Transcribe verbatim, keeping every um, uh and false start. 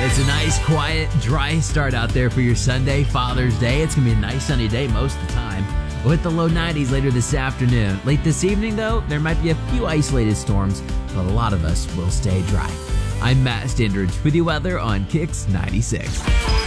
It's a nice, quiet, dry start out there for your Sunday, Father's Day. It's going to be a nice sunny day most of the time. We'll hit the low nineties later this afternoon. Late this evening, though, there might be a few isolated storms, but a lot of us will stay dry. I'm Matt Standridge with your weather on Kicks ninety-six.